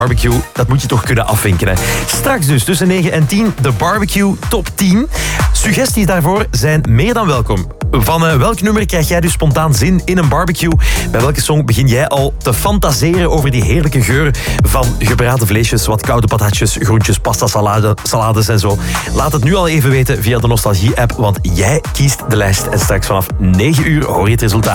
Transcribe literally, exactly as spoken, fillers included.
barbecue, dat moet je toch kunnen afvinken. Hè? Straks dus tussen negen en tien de barbecue top tien. Suggesties daarvoor zijn meer dan welkom. Van uh, welk nummer krijg jij dus spontaan zin in een barbecue? Bij welke song begin jij al te fantaseren over die heerlijke geur van gebraden vleesjes, wat koude patatjes, groentjes, pasta, salade, salades en zo? Laat het nu al even weten via de Nostalgie-app, want jij kiest de lijst. En straks vanaf negen uur hoor je het resultaat.